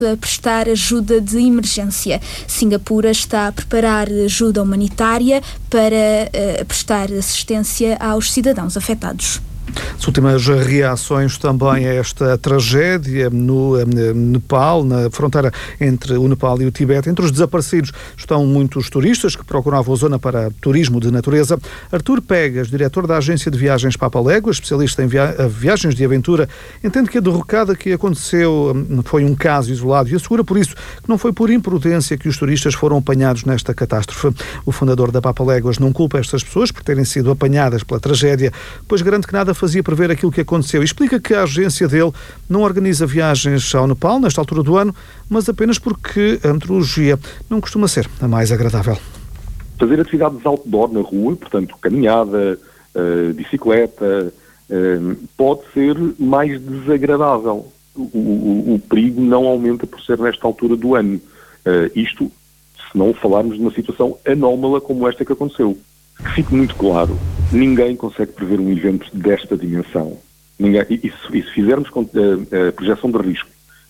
a prestar ajuda de emergência. Singapura está a preparar ajuda humanitária para prestar assistência aos cidadãos afetados. As últimas reações também a esta tragédia no Nepal, na fronteira entre o Nepal e o Tibete. Entre os desaparecidos estão muitos turistas que procuravam a zona para turismo de natureza. Artur Pegas, diretor da agência de viagens Papaléguas, especialista em viagens de aventura, entende que a derrocada que aconteceu foi um caso isolado e assegura por isso que não foi por imprudência que os turistas foram apanhados nesta catástrofe. O fundador da Papaléguas não culpa estas pessoas por terem sido apanhadas pela tragédia, pois garante que nada fazia prever aquilo que aconteceu. Explica que a agência dele não organiza viagens ao Nepal nesta altura do ano, mas apenas porque a meteorologia não costuma ser a mais agradável. Fazer atividades outdoor na rua, portanto, caminhada, bicicleta, pode ser mais desagradável. O perigo não aumenta por ser nesta altura do ano. Isto, se não falarmos de uma situação anómala como esta que aconteceu. Que fique muito claro, ninguém consegue prever um evento desta dimensão. E se fizermos a projeção de risco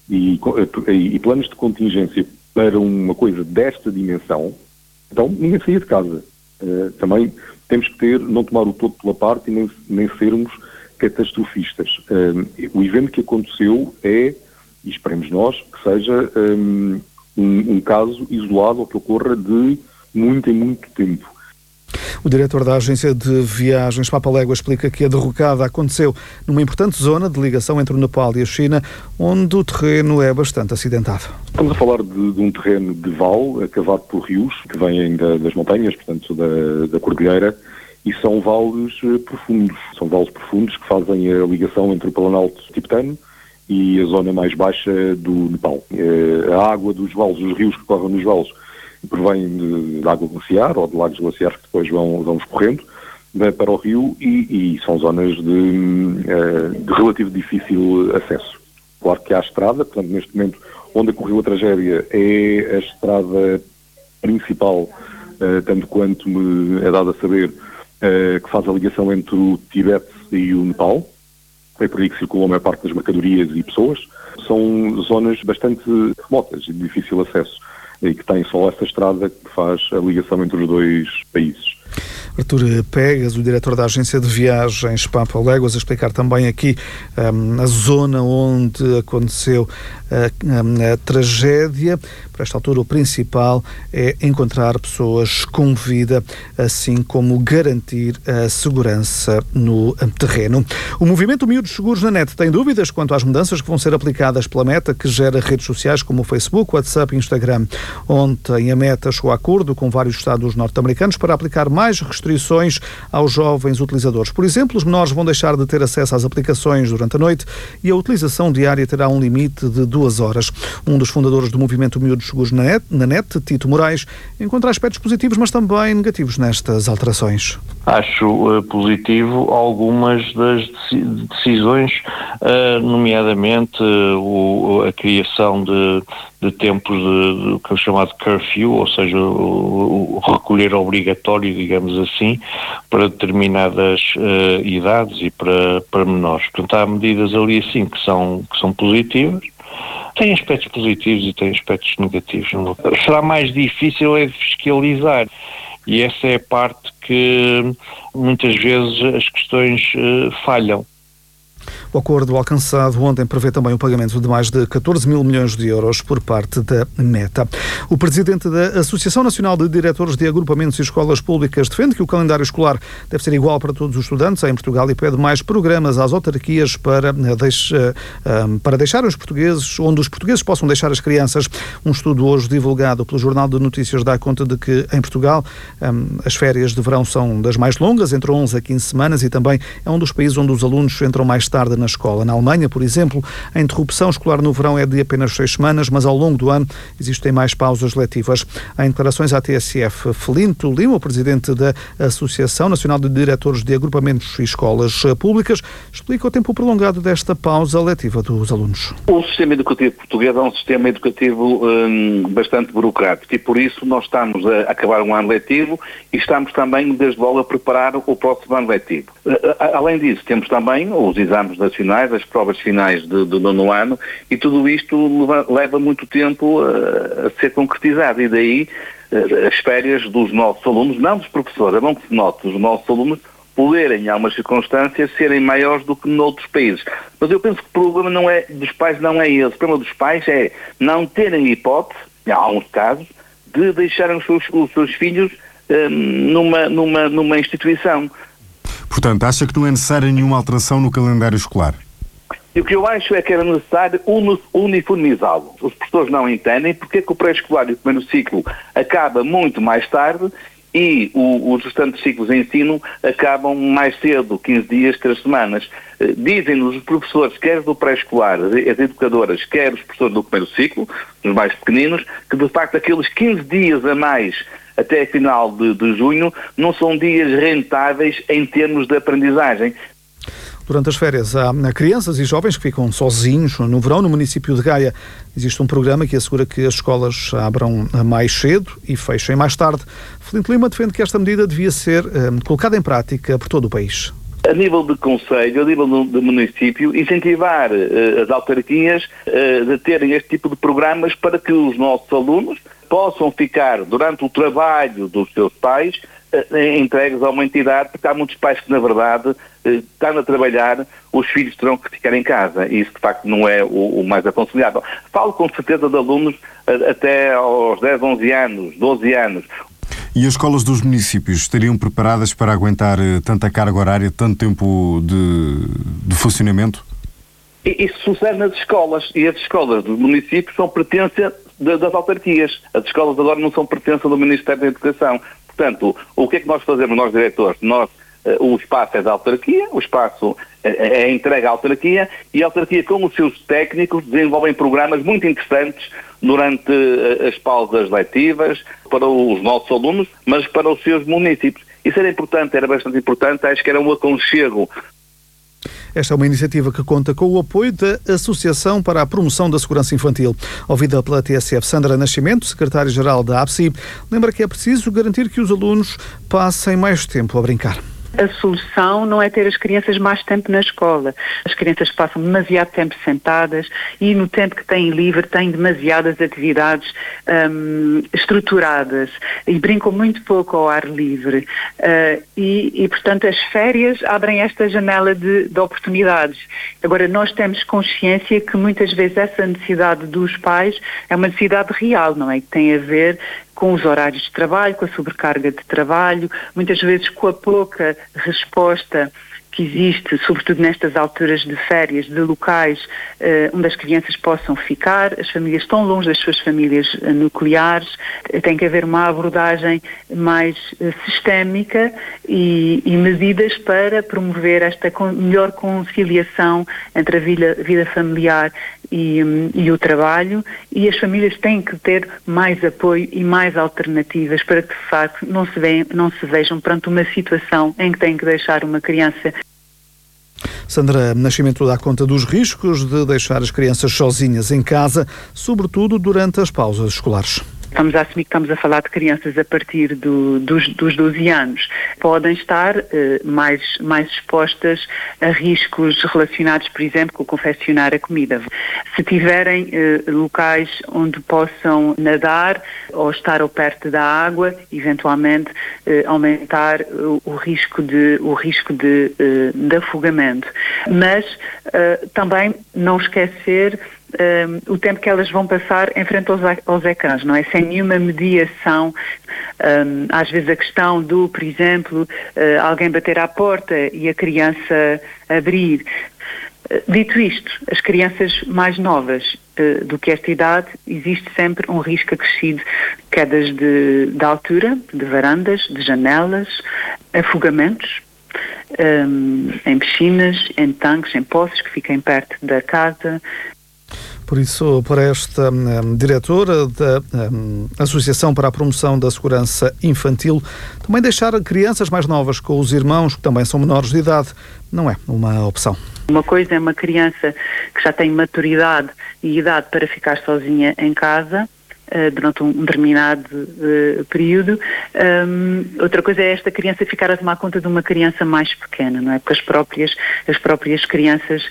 e planos de contingência para uma coisa desta dimensão, então ninguém saía de casa. Também temos que não tomar o todo pela parte e nem sermos catastrofistas. O evento que aconteceu e esperemos nós, que seja um caso isolado ou que ocorra de muito em muito tempo. O diretor da agência de viagens Papaléguas explica que a derrocada aconteceu numa importante zona de ligação entre o Nepal e a China, onde o terreno é bastante acidentado. Estamos a falar de um terreno de vale, cavado por rios, que vêm das montanhas, portanto da cordilheira, e são vales profundos. São vales profundos que fazem a ligação entre o Planalto tibetano e a zona mais baixa do Nepal. A água dos vales, os rios que correm nos vales, provém de água glaciar ou de lagos glaciares que depois vão escorrendo para o rio e são zonas de relativo difícil acesso. Claro que há a estrada, portanto, neste momento, onde ocorreu a tragédia é a estrada principal, tanto quanto me é dado a saber, que faz a ligação entre o Tibete e o Nepal. É por aí que circulam a maior parte das mercadorias e pessoas. São zonas bastante remotas e de difícil acesso, e que tem só essa estrada que faz a ligação entre os dois países. Artur Pegas, o diretor da agência de viagens Papaléguas, a explicar também aqui a zona onde aconteceu a tragédia. Por esta altura, o principal é encontrar pessoas com vida, assim como garantir a segurança no terreno. O movimento Miúdos Seguros na Net tem dúvidas quanto às mudanças que vão ser aplicadas pela Meta, que gera redes sociais como o Facebook, WhatsApp e Instagram. Ontem, a Meta chegou a acordo com vários estados norte-americanos para aplicar mais restrições aos jovens utilizadores. Por exemplo, os menores vão deixar de ter acesso às aplicações durante a noite e a utilização diária terá um limite de 2 horas. Um dos fundadores do movimento Miúdos Seguros na Net, Tito Moraes, encontra aspectos positivos, mas também negativos nestas alterações. Acho positivo algumas das decisões, nomeadamente a criação de tempos que é chamado curfew, ou seja, o recolher obrigatório, digamos assim, para determinadas idades e para menores. Portanto, há medidas ali assim que são positivas. Tem aspectos positivos e tem aspectos negativos. Será mais difícil de fiscalizar. E essa é a parte que muitas vezes as questões falham. O acordo alcançado ontem prevê também o pagamento de mais de 14 mil milhões de euros por parte da Meta. O presidente da Associação Nacional de Diretores de Agrupamentos e Escolas Públicas defende que o calendário escolar deve ser igual para todos os estudantes em Portugal e pede mais programas às autarquias para deixar os portugueses, onde os portugueses possam deixar as crianças. Um estudo hoje divulgado pelo Jornal de Notícias dá conta de que em Portugal as férias de verão são das mais longas, entre 11 a 15 semanas, e também é um dos países onde os alunos entram mais tarde na escola. Na Alemanha, por exemplo, a interrupção escolar no verão é de apenas 6 semanas, mas ao longo do ano existem mais pausas letivas. Em declarações à TSF, Felinto Lima, o presidente da Associação Nacional de Diretores de Agrupamentos e Escolas Públicas, explica o tempo prolongado desta pausa letiva dos alunos. O sistema educativo português é um sistema educativo bastante burocrático e por isso nós estamos a acabar um ano letivo e estamos também desde logo a preparar o próximo ano letivo. Além disso, temos também os exames da nacionais, as provas finais do nono ano, e tudo isto leva muito tempo a ser concretizado, e daí as férias dos nossos alunos, não dos professores, é bom que se note, os nossos alunos poderem, em algumas circunstâncias, serem maiores do que noutros países. Mas eu penso que o problema dos pais não é esse. O problema dos pais é não terem hipótese, em alguns casos, de deixarem os seus filhos numa instituição. Portanto, acha que não é necessária nenhuma alteração no calendário escolar? E o que eu acho é que era necessário uniformizá-lo. Os professores não entendem porque é que o pré-escolar e o primeiro ciclo acaba muito mais tarde e os restantes ciclos de ensino acabam mais cedo, 15 dias, 3 semanas. Dizem-nos os professores, quer do pré-escolar, as educadoras, quer os professores do primeiro ciclo, os mais pequeninos, que de facto aqueles 15 dias a mais até final de junho não são dias rentáveis em termos de aprendizagem. Durante as férias, há crianças e jovens que ficam sozinhos. No verão, no município de Gaia, existe um programa que assegura que as escolas abram mais cedo e fechem mais tarde. Filipe Lima defende que esta medida devia ser colocada em prática por todo o país. A nível de concelho, a nível do município, incentivar as autarquias a terem este tipo de programas para que os nossos alunos possam ficar durante o trabalho dos seus pais entregues a uma entidade, porque há muitos pais que, na verdade, estão a trabalhar, os filhos terão que ficar em casa, e isso, de facto, não é o mais aconselhável. Falo, com certeza, de alunos até aos 10, 11 anos, 12 anos. E as escolas dos municípios estariam preparadas para aguentar tanta carga horária, tanto tempo de funcionamento? Isso sucede nas escolas, e as escolas dos municípios são pertença das autarquias. As escolas agora não são pertença do Ministério da Educação. Portanto, o que é que nós fazemos, nós diretores? O espaço é da autarquia, o espaço é entregue à autarquia, e a autarquia, com os seus técnicos, desenvolvem programas muito interessantes durante as pausas letivas, para os nossos alunos, mas para os seus municípios. Isso era importante, era bastante importante, acho que era um aconchego. Esta é uma iniciativa que conta com o apoio da Associação para a Promoção da Segurança Infantil. Ouvida pela TSF, Sandra Nascimento, secretária-geral da APSI, lembra que é preciso garantir que os alunos passem mais tempo a brincar. A solução não é ter as crianças mais tempo na escola. As crianças passam demasiado tempo sentadas e no tempo que têm livre têm demasiadas atividades estruturadas e brincam muito pouco ao ar livre. E, portanto, as férias abrem esta janela de oportunidades. Agora, nós temos consciência que muitas vezes essa necessidade dos pais é uma necessidade real, não é? Que tem a ver com os horários de trabalho, com a sobrecarga de trabalho, muitas vezes com a pouca resposta que existe, sobretudo nestas alturas de férias, de locais onde as crianças possam ficar. As famílias estão longe das suas famílias nucleares. Tem que haver uma abordagem mais sistémica e medidas para promover esta melhor conciliação entre a vida familiar e o trabalho, e as famílias têm que ter mais apoio e mais alternativas para que, de facto, não se vejam perante uma situação em que têm que deixar uma criança. Sandra Nascimento dá conta dos riscos de deixar as crianças sozinhas em casa, sobretudo durante as pausas escolares. Estamos a assumir que estamos a falar de crianças a partir dos 12 anos. Podem estar mais expostas a riscos relacionados, por exemplo, com confeccionar a comida. Se tiverem locais onde possam nadar ou estar ao perto da água, eventualmente aumentar o risco de afogamento. Mas também não esquecer o tempo que elas vão passar em frente aos ecrãs, não é? Sem nenhuma mediação. Às vezes a questão do, por exemplo, alguém bater à porta e a criança abrir. Dito isto, as crianças mais novas do que esta idade, existe sempre um risco acrescido, quedas de altura, de varandas, de janelas, afogamentos, em piscinas, em tanques, em poços que fiquem perto da casa. Por isso, para esta diretora da Associação para a Promoção da Segurança Infantil, também deixar crianças mais novas com os irmãos, que também são menores de idade, não é uma opção. Uma coisa é uma criança que já tem maturidade e idade para ficar sozinha em casa, durante um determinado período. Outra coisa é esta criança ficar a tomar conta de uma criança mais pequena, não é? Porque as próprias crianças,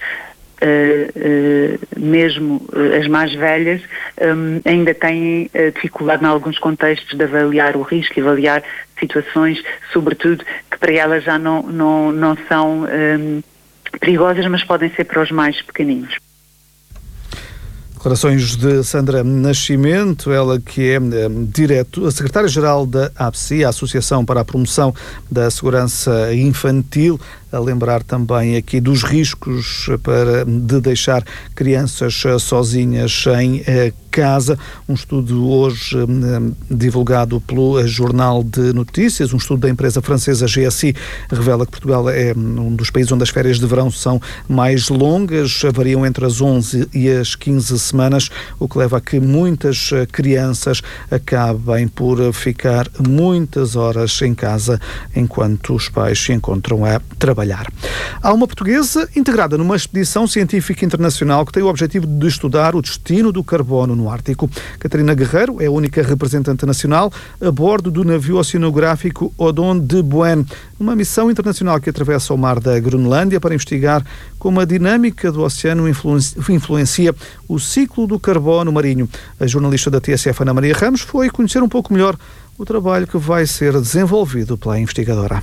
mesmo as mais velhas, ainda têm dificuldade em alguns contextos de avaliar o risco e avaliar situações, sobretudo, que para elas já não são perigosas, mas podem ser para os mais pequeninos. Declarações de Sandra Nascimento, ela que é a secretária-geral da APSI, a Associação para a Promoção da Segurança Infantil, a lembrar também aqui dos riscos de deixar crianças sozinhas em casa. Um estudo hoje divulgado pelo Jornal de Notícias, um estudo da empresa francesa GSI, revela que Portugal é um dos países onde as férias de verão são mais longas, variam entre as 11 e as 15 semanas, o que leva a que muitas crianças acabem por ficar muitas horas em casa enquanto os pais se encontram a trabalhar. Há uma portuguesa integrada numa expedição científica internacional que tem o objetivo de estudar o destino do carbono no Ártico. Catarina Guerreiro é a única representante nacional a bordo do navio oceanográfico Odon de Boën, uma missão internacional que atravessa o mar da Groenlândia para investigar como a dinâmica do oceano influencia o ciclo do carbono marinho. A jornalista da TSF, Ana Maria Ramos, foi conhecer um pouco melhor o trabalho que vai ser desenvolvido pela investigadora.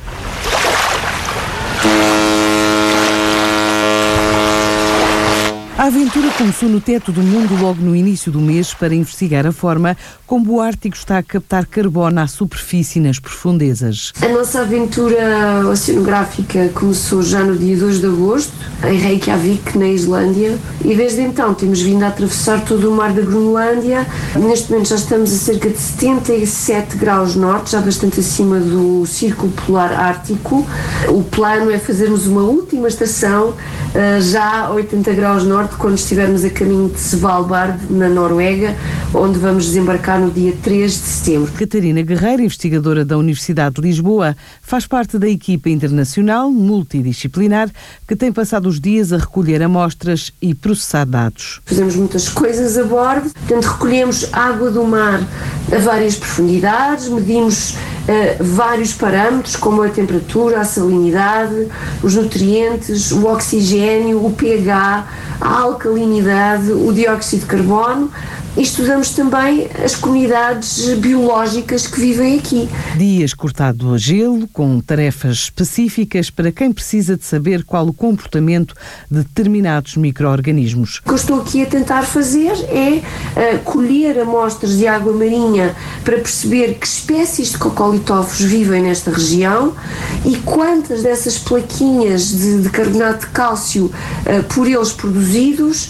A aventura começou no teto do mundo logo no início do mês para investigar a forma como o Ártico está a captar carbono à superfície nas profundezas. A nossa aventura oceanográfica começou já no dia 2 de agosto, em Reykjavik, na Islândia, e desde então temos vindo a atravessar todo o mar da Groenlândia. Neste momento já estamos a cerca de 77 graus norte, já bastante acima do Círculo Polar Ártico. O plano é fazermos uma última estação já a 80 graus norte, quando estivermos a caminho de Svalbard, na Noruega, onde vamos desembarcar no dia 3 de setembro. Catarina Guerreiro, investigadora da Universidade de Lisboa, faz parte da equipa internacional multidisciplinar que tem passado os dias a recolher amostras e processar dados. Fazemos muitas coisas a bordo, portanto recolhemos água do mar a várias profundidades, medimos vários parâmetros como a temperatura, a salinidade, os nutrientes, o oxigênio, o pH, a alcalinidade, o dióxido de carbono, e estudamos também as comunidades biológicas que vivem aqui. Dias cortado a gelo, com tarefas específicas para quem precisa de saber qual o comportamento de determinados micro-organismos. O que eu estou aqui a tentar fazer é colher amostras de água marinha para perceber que espécies de cocolitóforos vivem nesta região e quantas dessas plaquinhas de carbonato de cálcio por eles produzidos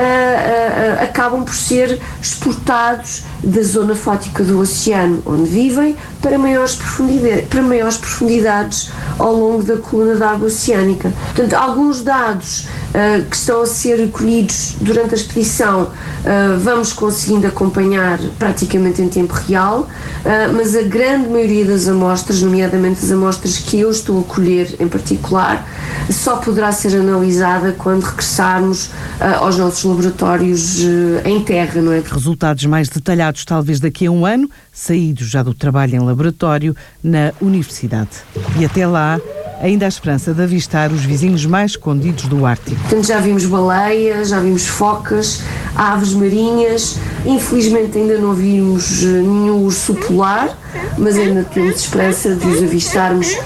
acabam por ser exportados da zona fótica do oceano onde vivem para maiores profundidades ao longo da coluna d'água oceânica. Portanto, alguns dados que estão a ser recolhidos durante a expedição vamos conseguindo acompanhar praticamente em tempo real, mas a grande maioria das amostras, nomeadamente as amostras que eu estou a colher em particular, só poderá ser analisada quando regressarmos aos nossos laboratórios em terra, não é? Resultados mais detalhados talvez daqui a um ano, saídos já do trabalho em laboratório na universidade. E até lá, ainda há esperança de avistar os vizinhos mais escondidos do Ártico. Portanto, já vimos baleias, já vimos focas, aves marinhas, infelizmente ainda não vimos nenhum urso polar, mas ainda temos esperança de os avistarmos.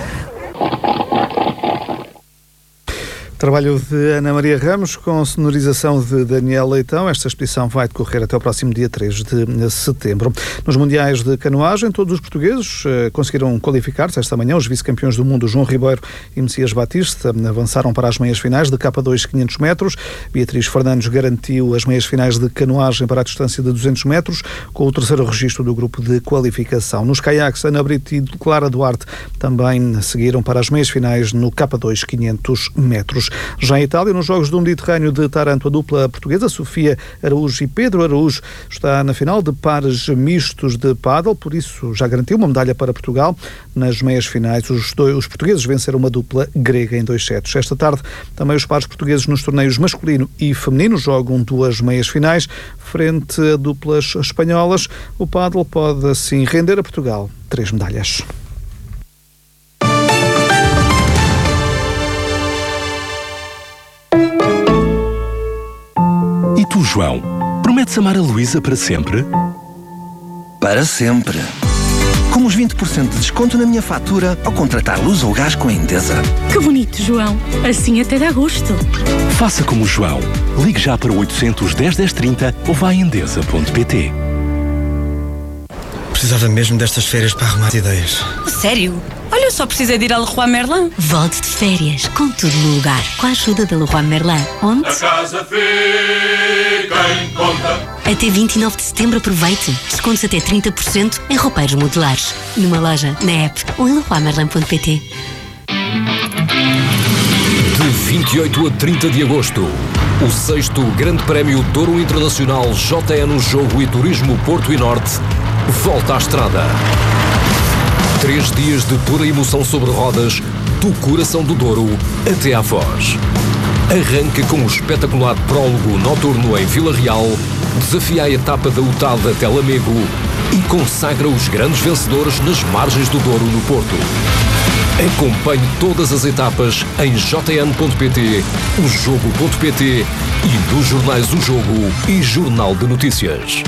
Trabalho de Ana Maria Ramos com sonorização de Daniel Leitão. Esta expedição vai decorrer até o próximo dia 3 de setembro. Nos Mundiais de Canoagem, todos os portugueses conseguiram qualificar-se esta manhã. Os vice-campeões do mundo, João Ribeiro e Messias Batista, avançaram para as meias finais de K2 500 metros. Beatriz Fernandes garantiu as meias finais de canoagem para a distância de 200 metros, com o terceiro registro do grupo de qualificação. Nos caiaques, Ana Brito e Clara Duarte também seguiram para as meias finais no K2 500 metros. Araújo. Já em Itália, nos Jogos do Mediterrâneo de Taranto, a dupla portuguesa Sofia Araújo e Pedro Araújo está na final de pares mistos de pádel, por isso já garantiu uma medalha para Portugal. Nas meias finais, os portugueses venceram uma dupla grega em 2 sets. Esta tarde, também os pares portugueses nos torneios masculino e feminino jogam 2 meias finais frente a duplas espanholas. O pádel pode, assim, render a Portugal 3 medalhas. E tu, João, prometes amar a Luísa para sempre? Para sempre. Com os 20% de desconto na minha fatura ao contratar luz ou gás com a Endesa. Que bonito, João. Assim até dá gosto. Faça como o João. Ligue já para o 810 1030 ou vá a endesa.pt. Precisava mesmo destas férias para arrumar ideias. Sério? Olha, eu só precisei de ir à Leroy Merlin. Volte de férias, com tudo no lugar, com a ajuda da Leroy Merlin. Onde? A casa fica em conta. Até 29 de setembro aproveite. Descontos até 30% em roupeiros modulares. Numa loja, na app ou em leroymerlin.pt. De 28 a 30 de agosto, o 6º Grande Prémio Douro Internacional JN Jogo e Turismo Porto e Norte volta à estrada. 3 dias de pura emoção sobre rodas, do coração do Douro até à Foz. Arranca com o espetacular prólogo noturno em Vila Real, desafia a etapa da UTAD até Lamego e consagra os grandes vencedores nas margens do Douro no Porto. Acompanhe todas as etapas em jn.pt, ojogo.pt e nos jornais O Jogo e Jornal de Notícias.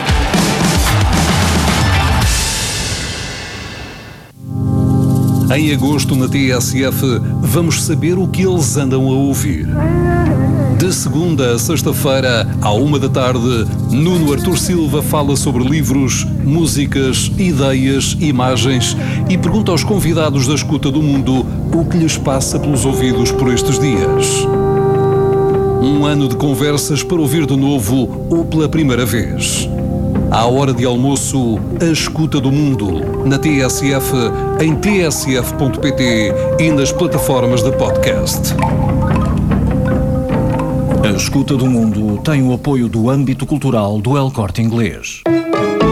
Em agosto, na TSF, vamos saber o que eles andam a ouvir. De segunda a sexta-feira, à 1 da tarde, Nuno Artur Silva fala sobre livros, músicas, ideias, imagens e pergunta aos convidados da Escuta do Mundo o que lhes passa pelos ouvidos por estes dias. Um ano de conversas para ouvir de novo ou pela primeira vez. À hora de almoço, a Escuta do Mundo, na TSF, em tsf.pt e nas plataformas de podcast. A Escuta do Mundo tem o apoio do âmbito cultural do El Corte Inglês.